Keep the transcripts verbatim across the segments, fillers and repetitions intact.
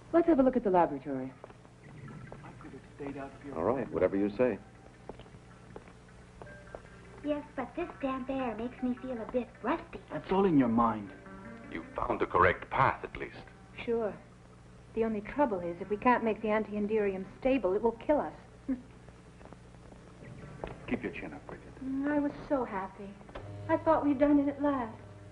Let's have a look at the laboratory. I could have stayed out here. All right, whatever you say. Yes, but this damp air makes me feel a bit rusty. That's all in your mind. You found the correct path, at least. Sure. The only trouble is, if we can't make the anti-enderium stable, it will kill us. Keep your chin up, Bridget. Mm, I was so happy. I thought we'd done it at last.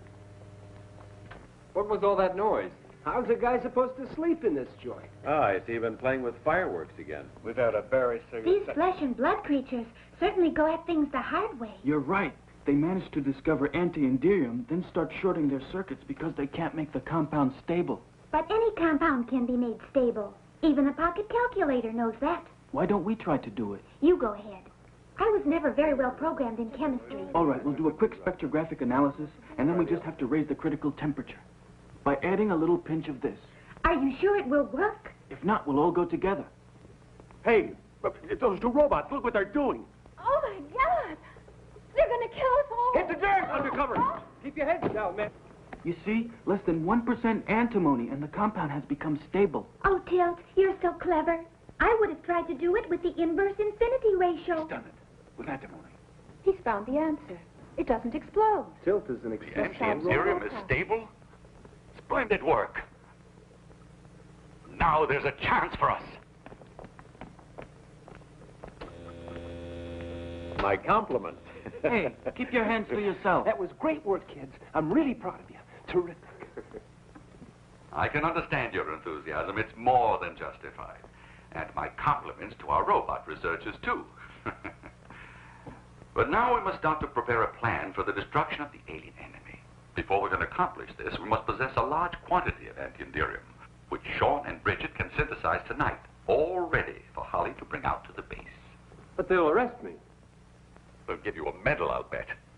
What was all that noise? How's a guy supposed to sleep in this joint? Ah, I see you've been playing with fireworks again. Without a very serious... These flesh and blood creatures certainly go at things the hard way. You're right. They managed to discover anti-enderium, then start shorting their circuits because they can't make the compound stable. But any compound can be made stable. Even a pocket calculator knows that. Why don't we try to do it? You go ahead. I was never very well programmed in chemistry. All right, we'll do a quick spectrographic analysis, and then we just have to raise the critical temperature by adding a little pinch of this. Are you sure it will work? If not, we'll all go together. Hey, those two robots, look what they're doing. Oh, my God! They're going to kill us all! Hit the dirt! Undercover! Keep your heads down, man. You see, less than one percent antimony, and the compound has become stable. Oh, Tilt, you're so clever. I would have tried to do it with the inverse infinity ratio. Done it. With antimony. He's found the answer. It doesn't explode. Tilt is an The exceptional anti-enderium is stable? Splendid work. Now there's a chance for us. My compliments. Hey, keep your hands to yourself. That was great work, kids. I'm really proud of you. Terrific. I can understand your enthusiasm. It's more than justified. And my compliments to our robot researchers, too. But now we must start to prepare a plan for the destruction of the alien enemy. Before we can accomplish this, we must possess a large quantity of anti-enderium, which Sean and Bridget can synthesize tonight, all ready for Holly to bring out to the base. But they'll arrest me. They'll give you a medal, I'll bet.